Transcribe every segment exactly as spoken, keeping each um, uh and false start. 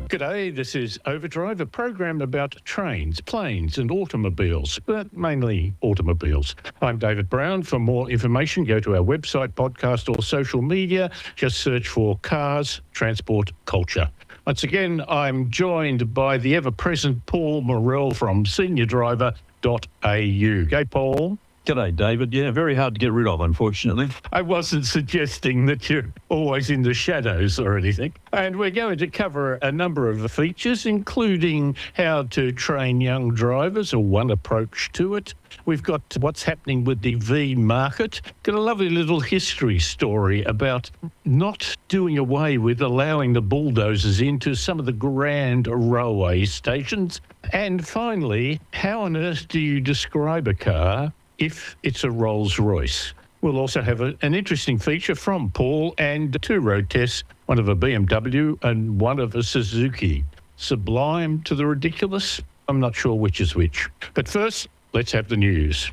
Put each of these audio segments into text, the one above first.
G'day, this is Overdrive, a program about trains, planes and automobiles, but mainly automobiles. I'm David Brown. For more information, go to our website, podcast or social media. Just search for Cars, Transport, Culture. Once again, I'm joined by the ever-present Paul Morrell from senior driver dot a u. G'day, Paul. G'day, David. Yeah, very hard to get rid of, unfortunately. I wasn't suggesting that you're always in the shadows or anything. And we're going to cover a number of features, including how to train young drivers, or one approach to it. We've got what's happening with the V market. Got a lovely little history story about not doing away with allowing the bulldozers into some of the grand railway stations. And finally, how on earth do you describe a car if it's a Rolls-Royce? We'll also have a, an interesting feature from Paul and two road tests, one of a B M W and one of a Suzuki. Sublime to the ridiculous? I'm not sure which is which. But first, let's have the news.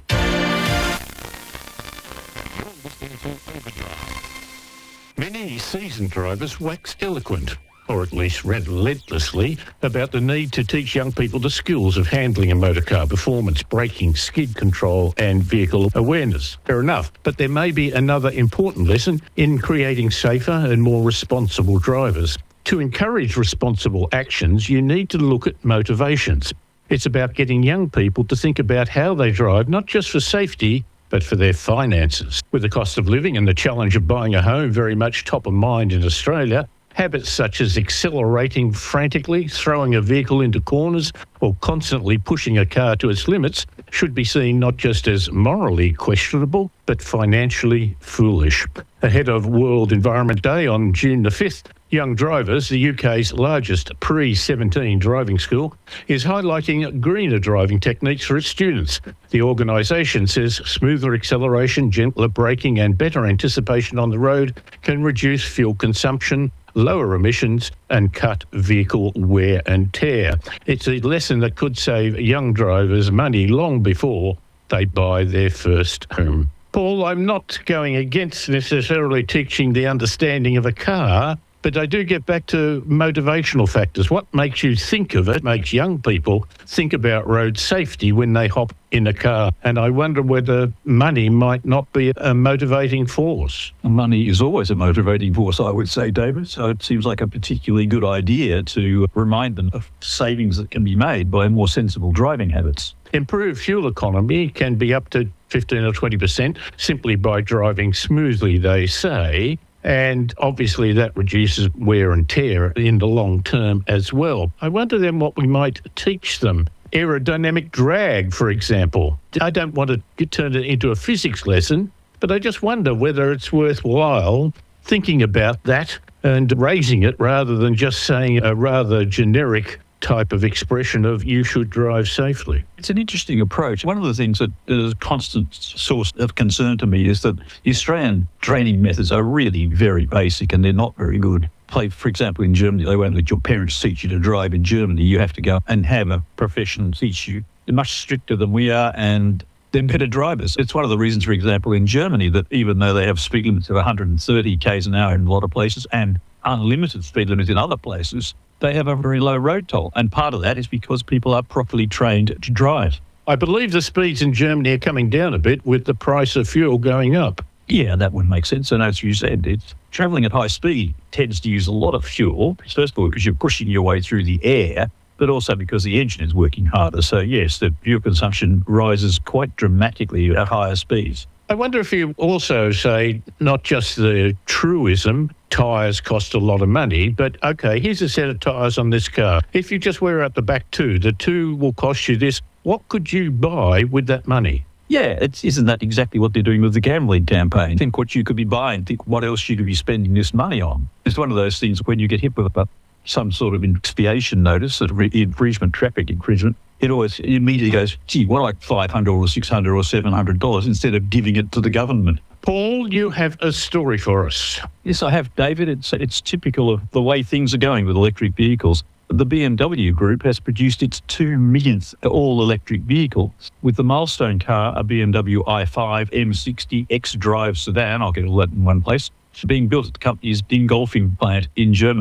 Many seasoned drivers wax eloquent, or at least relentlessly, about the need to teach young people the skills of handling a motor car, performance, braking, skid control and vehicle awareness. Fair enough, but there may be another important lesson in creating safer and more responsible drivers. To encourage responsible actions, you need to look at motivations. It's about getting young people to think about how they drive, not just for safety, but for their finances. With the cost of living and the challenge of buying a home very much top of mind in Australia, habits such as accelerating frantically, throwing a vehicle into corners, or constantly pushing a car to its limits should be seen not just as morally questionable, but financially foolish. Ahead of World Environment Day on June the fifth, Young Drivers, the U K's largest pre seventeen driving school, is highlighting greener driving techniques for its students. The organisation says smoother acceleration, gentler braking and better anticipation on the road can reduce fuel consumption, lower emissions and cut vehicle wear and tear. It's a lesson that could save young drivers money long before they buy their first home. Paul, I'm not going against necessarily teaching the understanding of a car, but I do get back to motivational factors. What makes you think of it makes young people think about road safety when they hop in a car. And I wonder whether money might not be a motivating force. Money is always a motivating force, I would say, David. So it seems like a particularly good idea to remind them of savings that can be made by more sensible driving habits. Improved fuel economy can be up to fifteen or twenty percent simply by driving smoothly, they say. And obviously that reduces wear and tear in the long term as well. I wonder then what we might teach them. Aerodynamic drag, for example. I don't want to turn it into a physics lesson, but I just wonder whether it's worthwhile thinking about that and raising it rather than just saying a rather generic type of expression of you should drive safely. It's an interesting approach. One of the things that is a constant source of concern to me is that the Australian training methods are really very basic and they're not very good. Like, for example, in Germany, they won't let your parents teach you to drive. In Germany, you have to go and have a professional teach you. They're much stricter than we are and they're better drivers. It's one of the reasons, for example, in Germany, that even though they have speed limits of one hundred thirty kays an hour in a lot of places and unlimited speed limits in other places, they have a very low road toll. And part of that is because people are properly trained to drive. I believe the speeds in Germany are coming down a bit with the price of fuel going up. Yeah, that would make sense. And as you said, it's travelling at high speed tends to use a lot of fuel. First of all, because you're pushing your way through the air, but also because the engine is working harder. So yes, the fuel consumption rises quite dramatically at higher speeds. I wonder if you also say not just the truism, tyres cost a lot of money, but okay, here's a set of tyres on this car. If you just wear out the back two, the two will cost you this. What could you buy with that money? Yeah, it's, isn't that exactly what they're doing with the gambling campaign? Think what you could be buying, think what else you could be spending this money on. It's one of those things when you get hit with a, some sort of expiation notice, of infringement, traffic infringement, it always it immediately goes, gee, what like five hundred dollars or six hundred dollars or seven hundred dollars instead of giving it to the government. Paul, you have a story for us. Yes, I have, David. It's, it's typical of the way things are going with electric vehicles. The B M W Group has produced its two millionth all-electric vehicle with the milestone car, a B M W i five M sixty X-Drive sedan, I'll get all that in one place, being built at the company's Dingolfing plant in Germany.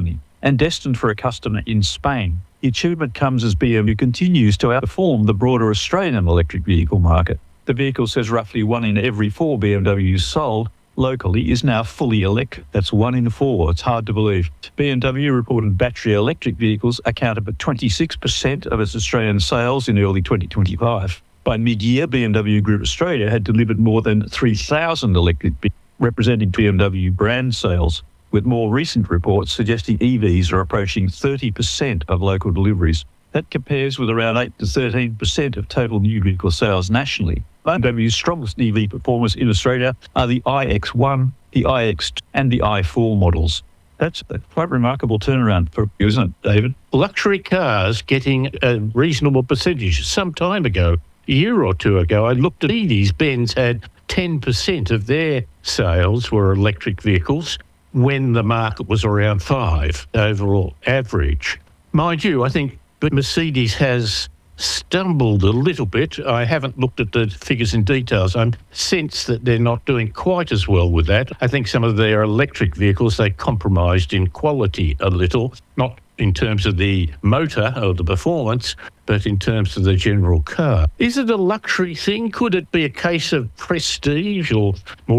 and destined for a customer in Spain. The achievement comes as B M W continues to outperform the broader Australian electric vehicle market. The vehicle says roughly one in every four B M Ws sold locally is now fully electric. That's one in four. It's hard to believe. B M W reported battery electric vehicles accounted for twenty-six percent of its Australian sales in early twenty twenty-five. By mid-year, B M W Group Australia had delivered more than three thousand electric vehicles, representing B M W brand sales, with more recent reports suggesting E Vs are approaching thirty percent of local deliveries. That compares with around eight to thirteen percent of total new vehicle sales nationally. B M W's strongest E V performers in Australia are the i X one, the i X two and the i four models. That's a quite remarkable turnaround for you, isn't it, David? Luxury cars getting a reasonable percentage. Some time ago, a year or two ago, I looked at Mercedes-Benz had ten percent of their sales were electric vehicles when the market was around five overall average. Mind you, I think Mercedes has stumbled a little bit. I haven't looked at the figures in details. I sense that they're not doing quite as well with that. I think some of their electric vehicles, they compromised in quality a little, not in terms of the motor or the performance, but in terms of the general car. Is it a luxury thing? Could it be a case of prestige or more